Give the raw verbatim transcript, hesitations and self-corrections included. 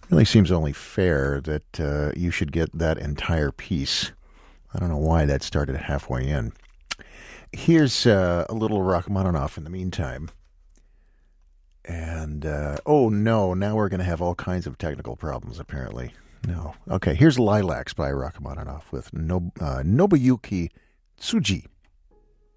Really seems only fair that uh, you should get that entire piece. I don't know why that started halfway in. Here's uh, a little Rachmaninoff in the meantime. And, uh, oh no, now we're going to have all kinds of technical problems, apparently. No. Okay, here's Lilacs by Rachmaninoff with no, uh, Nobuyuki Tsuji.